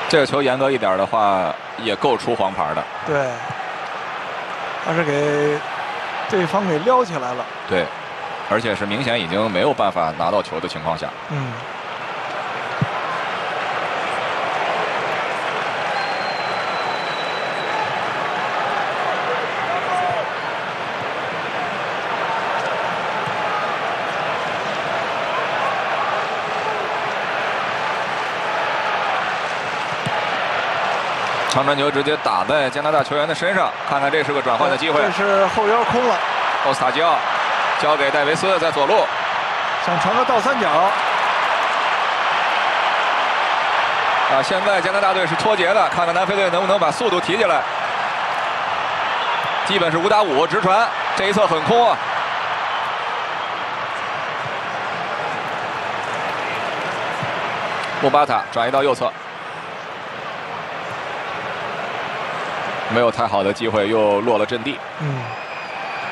这个球严格一点的话，也够出黄牌的。 对，他是给对方给撩起来了。 对，而且是明显已经没有办法拿到球的情况下。 嗯。 长传球直接打在加拿大球员的身上，看看这是个转换的机会。 这是后腰空了， 奥斯塔基奥交给戴维斯在左路， 想传个倒三角。 现在加拿大队是脱节的，看看南非队能不能把速度提起来。基本是5打5，直传，这一侧很空啊。穆巴塔转移到右侧。没有太好的机会，又落了阵地。 嗯。